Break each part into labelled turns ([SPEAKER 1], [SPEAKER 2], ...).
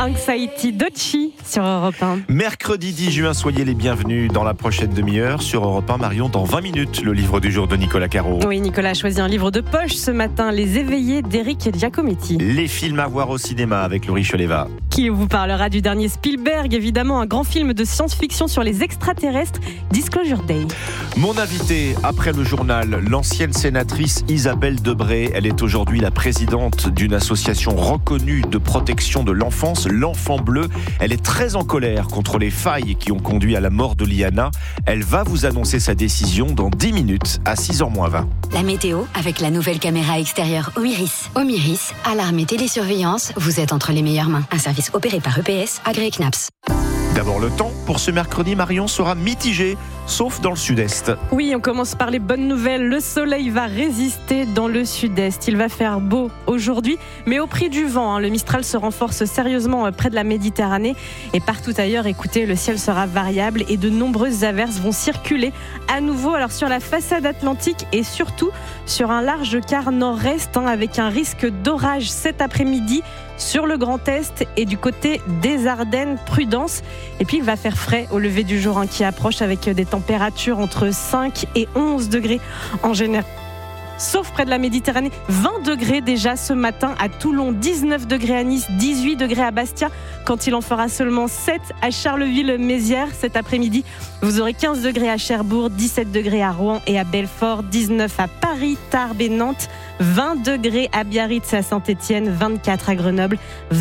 [SPEAKER 1] Anxiety Dochi sur Europe 1.
[SPEAKER 2] Mercredi 10 juin, soyez les bienvenus dans la prochaine demi-heure sur Europe 1. Marion, dans 20 minutes, le livre du jour de Nicolas Caro.
[SPEAKER 1] Oui, Nicolas a choisi un livre de poche ce matin, Les Éveillés d'Éric Giacometti.
[SPEAKER 2] Les films à voir au cinéma avec Laurie Choleva.
[SPEAKER 1] Qui vous parlera du dernier Spielberg, évidemment, un grand film de science-fiction sur les extraterrestres, Disclosure Day.
[SPEAKER 2] Mon invité, après le journal, l'ancienne sénatrice Isabelle Debré. Elle est aujourd'hui la présidente d'une association reconnue de protection de l'enfance, l'Enfant Bleu. Elle est très en colère contre les failles qui ont conduit à la mort de Liana. Elle va vous annoncer sa décision dans 10 minutes à 6h-20.
[SPEAKER 3] La météo avec la nouvelle caméra extérieure Omiris. Omiris, alarme et télésurveillance, vous êtes entre les meilleures mains. Un service opéré par EPS, agréé CNAPS.
[SPEAKER 2] D'abord, le temps pour ce mercredi, Marion, sera mitigé, sauf dans le sud-est.
[SPEAKER 1] Oui, on commence par les bonnes nouvelles. Le soleil va résister dans le sud-est. Il va faire beau aujourd'hui, mais au prix du vent. Le Mistral se renforce sérieusement près de la Méditerranée. Et partout ailleurs, écoutez, le ciel sera variable et de nombreuses averses vont circuler à nouveau. Alors sur la façade atlantique et surtout sur un large quart nord-est, avec un risque d'orage cet après-midi sur le Grand Est et du côté des Ardennes. Prudence. Et puis il va faire frais au lever du jour qui approche avec des températures entre 5 et 11 degrés en général. Sauf près de la Méditerranée, 20 degrés déjà ce matin à Toulon, 19 degrés à Nice, 18 degrés à Bastia, quand il en fera seulement 7 à Charleville-Mézières cet après-midi. Vous aurez 15 degrés à Cherbourg, 17 degrés à Rouen et à Belfort, 19 à Paris, Tarbes et Nantes, 20 degrés à Biarritz et à Saint-Étienne, 24 à Grenoble,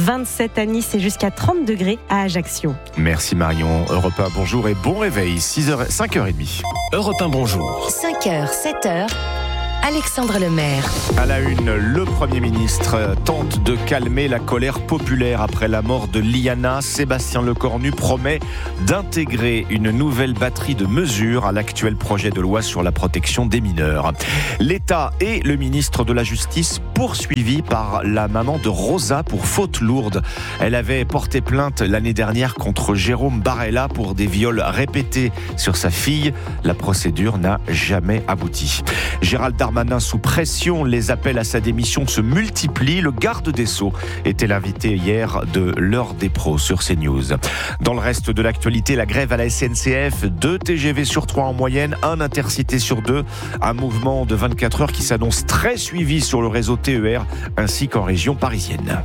[SPEAKER 1] 27 à Nice et jusqu'à 30 degrés à Ajaccio.
[SPEAKER 2] Merci Marion. Europe 1, bonjour et bon réveil, 5h30.
[SPEAKER 4] Europe 1, bonjour.
[SPEAKER 3] 5h, 7h. Alexandre Lemaire.
[SPEAKER 2] À la une, le Premier ministre tente de calmer la colère populaire après la mort de Liana. Sébastien Lecornu promet d'intégrer une nouvelle batterie de mesures à l'actuel projet de loi sur la protection des mineurs. L'État et le ministre de la Justice poursuivis par la maman de Rosa pour faute lourde. Elle avait porté plainte l'année dernière contre Jérôme Barella pour des viols répétés sur sa fille. La procédure n'a jamais abouti. Gérald Darmanin sous pression, les appels à sa démission se multiplient. Le garde des Sceaux était l'invité hier de l'heure des pros sur CNews. Dans le reste de l'actualité, la grève à la SNCF, 2 TGV sur 3 en moyenne, 1 Intercité sur 2. Un mouvement de 24 heures qui s'annonce très suivi sur le réseau TER ainsi qu'en région parisienne.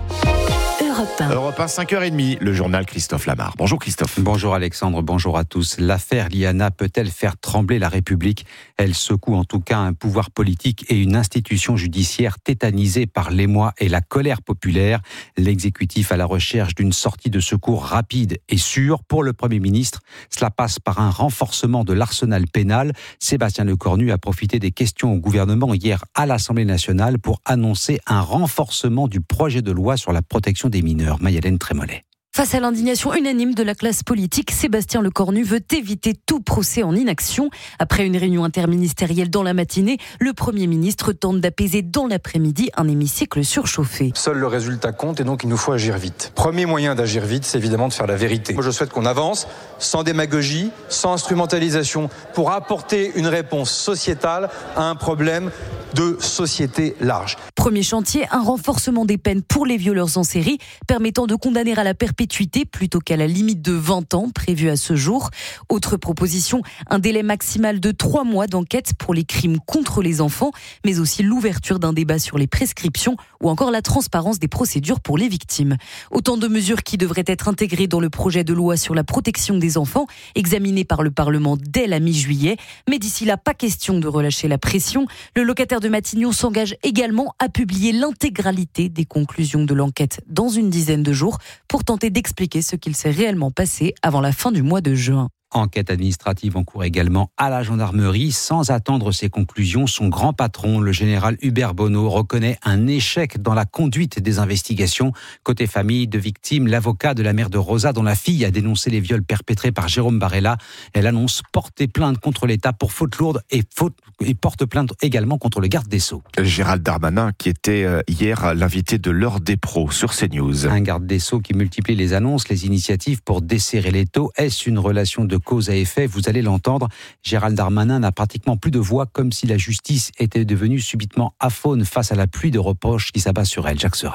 [SPEAKER 2] Europe 1, 5h30, le journal Christophe Lamar. Bonjour Christophe.
[SPEAKER 5] Bonjour Alexandre, bonjour à tous. L'affaire Liana peut-elle faire trembler la République ? Elle secoue en tout cas un pouvoir politique et une institution judiciaire tétanisée par l'émoi et la colère populaire. L'exécutif à la recherche d'une sortie de secours rapide et sûre pour le Premier ministre. Cela passe par un renforcement de l'arsenal pénal. Sébastien Lecornu a profité des questions au gouvernement hier à l'Assemblée nationale pour annoncer un renforcement du projet de loi sur la protection des mineurs. Mayalène Trémollet.
[SPEAKER 6] Face à l'indignation unanime de la classe politique, Sébastien Lecornu veut éviter tout procès en inaction. Après une réunion interministérielle dans la matinée, le Premier ministre tente d'apaiser dans l'après-midi un hémicycle surchauffé.
[SPEAKER 7] Seul le résultat compte et donc il nous faut agir vite. Premier moyen d'agir vite, c'est évidemment de faire la vérité. Moi, je souhaite qu'on avance sans démagogie, sans instrumentalisation, pour apporter une réponse sociétale à un problème de société large.
[SPEAKER 6] Premier chantier, un renforcement des peines pour les violeurs en série, permettant de condamner à la perpétuité plutôt qu'à la limite de 20 ans prévue à ce jour. Autre proposition, un délai maximal de 3 mois d'enquête pour les crimes contre les enfants, mais aussi l'ouverture d'un débat sur les prescriptions ou encore la transparence des procédures pour les victimes. Autant de mesures qui devraient être intégrées dans le projet de loi sur la protection des enfants, examiné par le Parlement dès la mi-juillet. Mais d'ici là, pas question de relâcher la pression. Le locataire de Matignon s'engage également à publier l'intégralité des conclusions de l'enquête dans une dizaine de jours pour tenter d'expliquer ce qu'il s'est réellement passé avant la fin du mois de juin.
[SPEAKER 5] Enquête administrative en cours également à la gendarmerie. Sans attendre ses conclusions, son grand patron, le général Hubert Bonneau, reconnaît un échec dans la conduite des investigations. Côté famille de victimes, l'avocat de la mère de Rosa, dont la fille a dénoncé les viols perpétrés par Jérôme Barella, elle annonce porter plainte contre l'État pour faute lourde et porte plainte également contre le garde des Sceaux.
[SPEAKER 2] Gérald Darmanin qui était hier l'invité de l'heure des pros sur CNews.
[SPEAKER 5] Un garde des Sceaux qui multiplie les annonces, les initiatives pour desserrer les taux. Est-ce une relation de cause à effet? Vous allez l'entendre. Gérald Darmanin n'a pratiquement plus de voix, comme si la justice était devenue subitement aphone face à la pluie de reproches qui s'abat sur elle. Jacques Serret.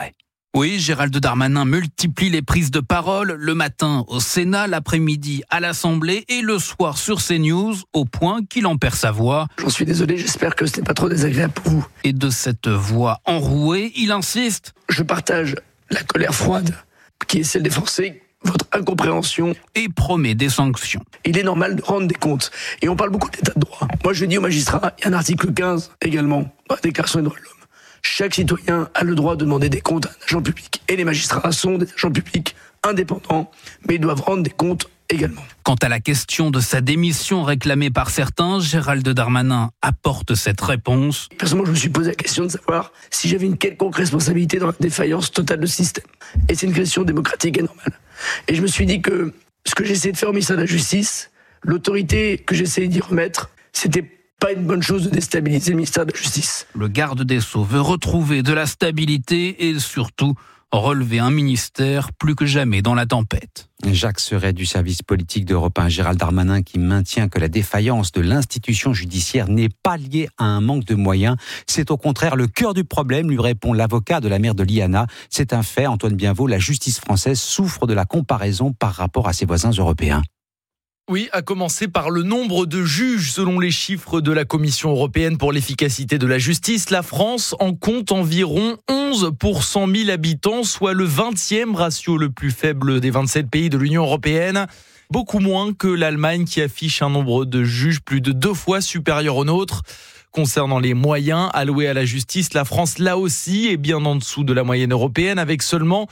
[SPEAKER 4] Oui, Gérald Darmanin multiplie les prises de parole, le matin au Sénat, l'après-midi à l'Assemblée et le soir sur CNews, au point qu'il en perd sa voix.
[SPEAKER 8] J'en suis désolé, j'espère que ce n'est pas trop désagréable pour vous.
[SPEAKER 4] Et de cette voix enrouée, il insiste.
[SPEAKER 8] Je partage la colère froide qui est celle des Français, votre incompréhension.
[SPEAKER 4] Et promet des sanctions.
[SPEAKER 8] Il est normal de rendre des comptes. Et on parle beaucoup d'état de droit. Moi je dis aux magistrats, il y a un article 15 également, dans la Déclaration des droits de l'homme. Chaque citoyen a le droit de demander des comptes à un agent public. Et les magistrats sont des agents publics indépendants, mais ils doivent rendre des comptes également.
[SPEAKER 4] Quant à la question de sa démission réclamée par certains, Gérald Darmanin apporte cette réponse.
[SPEAKER 8] Personnellement, je me suis posé la question de savoir si j'avais une quelconque responsabilité dans la défaillance totale du système. Et c'est une question démocratique et normale. Et je me suis dit que ce que j'essayais de faire au ministère de la Justice, l'autorité que j'essayais d'y remettre, c'était pas une bonne chose de déstabiliser le ministère de la Justice.
[SPEAKER 4] Le garde des Sceaux veut retrouver de la stabilité et surtout relever un ministère plus que jamais dans la tempête.
[SPEAKER 5] Jacques Serret du service politique d'Europe 1, Gérald Darmanin qui maintient que la défaillance de l'institution judiciaire n'est pas liée à un manque de moyens. C'est au contraire le cœur du problème, lui répond l'avocat de la mère de Liana. C'est un fait, Antoine Bienvaux, la justice française souffre de la comparaison par rapport à ses voisins européens.
[SPEAKER 9] Oui, à commencer par le nombre de juges. Selon les chiffres de la Commission européenne pour l'efficacité de la justice, la France en compte environ 11 pour 100 000 habitants, soit le 20e ratio le plus faible des 27 pays de l'Union européenne. Beaucoup moins que l'Allemagne qui affiche un nombre de juges plus de 2 fois supérieur au nôtre. Concernant les moyens alloués à la justice, la France, là aussi, est bien en dessous de la moyenne européenne avec seulement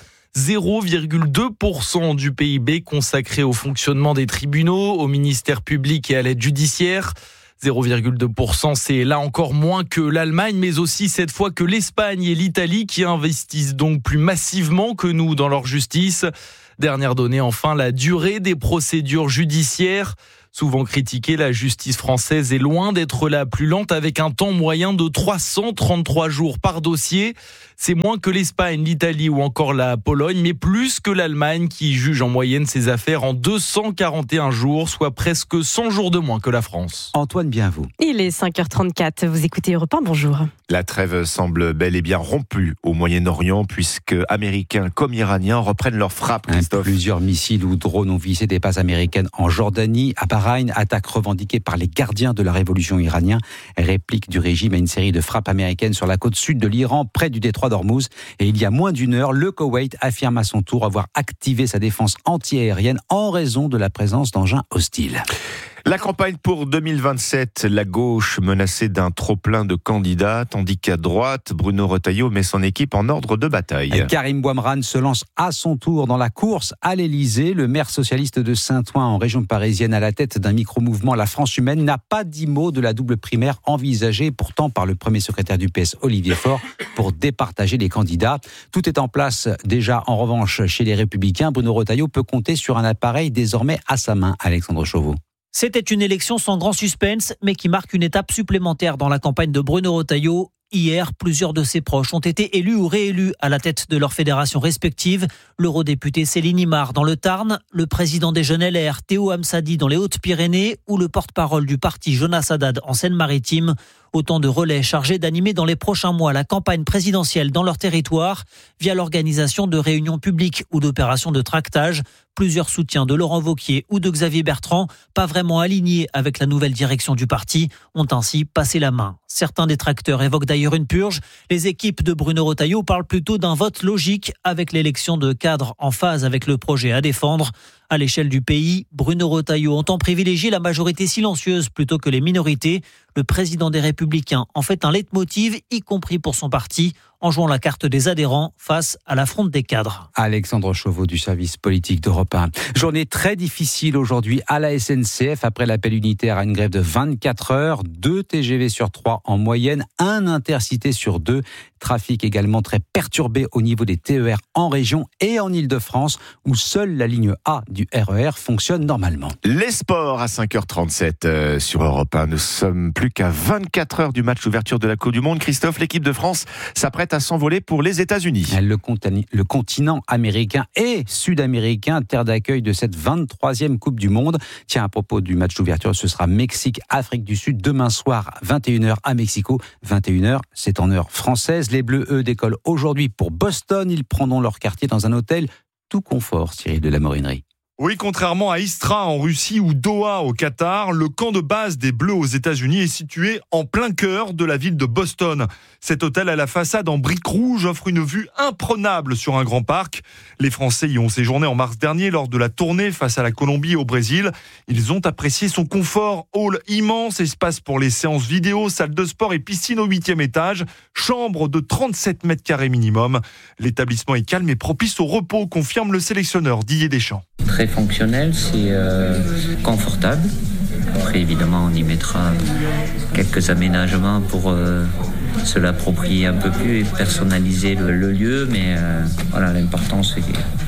[SPEAKER 9] 0,2% du PIB consacré au fonctionnement des tribunaux, au ministère public et à l'aide judiciaire. 0,2%, c'est là encore moins que l'Allemagne, mais aussi cette fois que l'Espagne et l'Italie qui investissent donc plus massivement que nous dans leur justice. Dernière donnée, enfin, la durée des procédures judiciaires. Souvent critiquée, la justice française est loin d'être la plus lente avec un temps moyen de 333 jours par dossier. C'est moins que l'Espagne, l'Italie ou encore la Pologne, mais plus que l'Allemagne qui juge en moyenne ses affaires en 241 jours, soit presque 100 jours de moins que la France.
[SPEAKER 5] Antoine Bienvaux.
[SPEAKER 1] Il est 5h34, vous écoutez Europe 1, bonjour.
[SPEAKER 2] La trêve semble bel et bien rompue au Moyen-Orient puisque Américains comme Iraniens reprennent leurs frappes, Christophe.
[SPEAKER 5] Plusieurs missiles ou drones ont visé des bases américaines en Jordanie, à Bahreïn, attaque revendiquée par les gardiens de la révolution iranienne, réplique du régime à une série de frappes américaines sur la côte sud de l'Iran, près du détroit d'Ormuz. Et il y a moins d'une heure, le Koweït affirme à son tour avoir activé sa défense antiaérienne en raison de la présence d'engins hostiles.
[SPEAKER 2] La campagne pour 2027, la gauche menacée d'un trop-plein de candidats, tandis qu'à droite, Bruno Retailleau met son équipe en ordre de bataille.
[SPEAKER 5] Karim Bouamrane se lance à son tour dans la course à l'Elysée. Le maire socialiste de Saint-Ouen, en région parisienne, à la tête d'un micro-mouvement La France Humaine, n'a pas dit mot de la double primaire envisagée pourtant par le premier secrétaire du PS, Olivier Faure, pour départager les candidats. Tout est en place déjà, en revanche, chez les Républicains. Bruno Retailleau peut compter sur un appareil désormais à sa main, Alexandre Chauveau.
[SPEAKER 10] C'était une élection sans grand suspense, mais qui marque une étape supplémentaire dans la campagne de Bruno Retailleau. Hier, plusieurs de ses proches ont été élus ou réélus à la tête de leurs fédérations respectives. L'eurodéputé Céline Imard dans le Tarn, le président des Jeunes LR Théo Hamsadi dans les Hautes-Pyrénées ou le porte-parole du parti Jonas Haddad en Seine-Maritime. Autant de relais chargés d'animer dans les prochains mois la campagne présidentielle dans leur territoire via l'organisation de réunions publiques ou d'opérations de tractage. Plusieurs soutiens de Laurent Wauquiez ou de Xavier Bertrand, pas vraiment alignés avec la nouvelle direction du parti, ont ainsi passé la main. Certains détracteurs évoquent d'ailleurs une purge. Les équipes de Bruno Retailleau parlent plutôt d'un vote logique avec l'élection de cadres en phase avec le projet à défendre. À l'échelle du pays, Bruno Retailleau entend privilégier la majorité silencieuse plutôt que les minorités. Le président des Républicains en fait un leitmotiv, y compris pour son parti, en jouant la carte des adhérents face à l'affront des cadres.
[SPEAKER 5] Alexandre Chauveau du service politique d'Europe 1. Journée très difficile aujourd'hui à la SNCF après l'appel unitaire à une grève de 24 heures. 2 TGV sur 3 en moyenne, 1 Intercité sur 2. Trafic également très perturbé au niveau des TER en région et en Ile-de-France où seule la ligne A du RER fonctionne normalement.
[SPEAKER 2] Les sports à 5h37 sur Europe 1. Nous sommes plus qu'à 24 heures du match d'ouverture de la Coupe du Monde. Christophe, l'équipe de France s'apprête à s'envoler pour les États-Unis.
[SPEAKER 5] Le continent américain et sud-américain, terre d'accueil de cette 23e Coupe du Monde. Tiens, à propos du match d'ouverture, ce sera Mexique-Afrique du Sud demain soir, 21h à Mexico. 21h, c'est en heure française. française. Les Bleus, eux, décollent aujourd'hui pour Boston. Ils prendront leur quartier dans un hôtel tout confort, Cyril de la Morinerie.
[SPEAKER 11] Oui, contrairement à Istra en Russie ou Doha au Qatar, le camp de base des Bleus aux États-Unis est situé en plein cœur de la ville de Boston. Cet hôtel à la façade en briques rouges offre une vue imprenable sur un grand parc. Les Français y ont séjourné en mars dernier lors de la tournée face à la Colombie et au Brésil. Ils ont apprécié son confort, hall immense, espace pour les séances vidéo, salle de sport et piscine au 8e étage, chambre de 37 mètres carrés minimum. L'établissement est calme et propice au repos, confirme le sélectionneur Didier Deschamps.
[SPEAKER 12] Très fonctionnel, c'est confortable. Après, évidemment, on y mettra quelques aménagements pour se l'approprier un peu plus et personnaliser le lieu. Mais voilà, l'important, c'est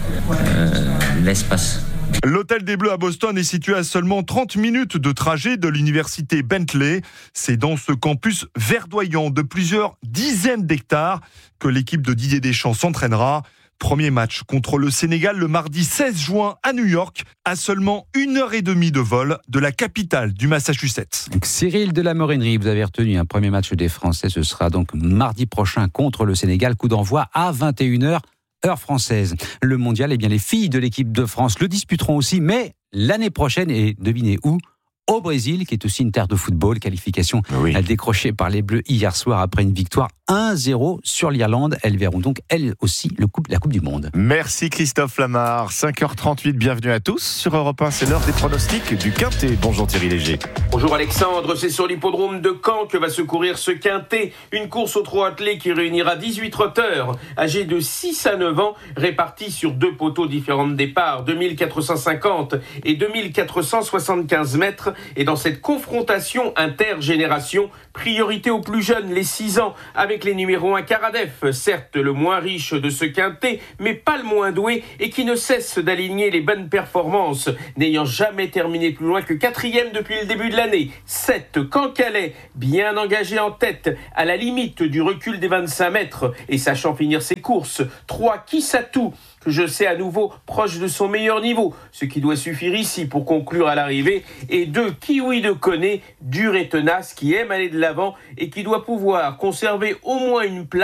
[SPEAKER 12] l'espace.
[SPEAKER 11] L'hôtel des Bleus à Boston est situé à seulement 30 minutes de trajet de l'université Bentley. C'est dans ce campus verdoyant de plusieurs dizaines d'hectares que l'équipe de Didier Deschamps s'entraînera. Premier match contre le Sénégal le mardi 16 juin à New York, à seulement 1h30 de vol de la capitale du Massachusetts.
[SPEAKER 5] Cyril de la Morinerie, vous avez retenu un premier match des Français. Ce sera donc mardi prochain contre le Sénégal. Coup d'envoi à 21h, heure française. Le mondial, les filles de l'équipe de France le disputeront aussi, mais l'année prochaine, et devinez où ? Au Brésil, qui est aussi une terre de football. Qualification décrochée par les Bleus hier soir après une victoire 1-0 sur l'Irlande. Elles verront donc, elles aussi, la Coupe du Monde.
[SPEAKER 2] Merci Christophe Lamar. 5h38, bienvenue à tous. Sur Europe 1, c'est l'heure des pronostics du Quintet. Bonjour Thierry Léger.
[SPEAKER 13] Bonjour Alexandre, c'est sur l'hippodrome de Caen que va se courir ce Quintet. Une course au trot attelé qui réunira 18 trotteurs âgés de 6 à 9 ans, répartis sur 2 poteaux différents de départ, 2450 et 2475 mètres. Et dans cette confrontation intergénération, priorité aux plus jeunes, les 6 ans, avec les numéros 1 Caradef, certes le moins riche de ce Quintet, mais pas le moins doué et qui ne cesse d'aligner les bonnes performances, n'ayant jamais terminé plus loin que 4e depuis le début de l'année. 7 Cancalais, bien engagé en tête, à la limite du recul des 25 mètres et sachant finir ses courses. 3 Kissatou, que je sais à nouveau proche de son meilleur niveau, ce qui doit suffire ici pour conclure à l'arrivée, et 2 Kiwi de Koné, dur et tenace, qui aime aller de l'avant et qui doit pouvoir conserver au moins une place